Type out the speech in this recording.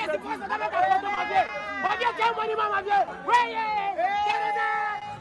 c'est pour ça que tu as ma vie. Ma vie, tu as un monument, ma vie. Oui,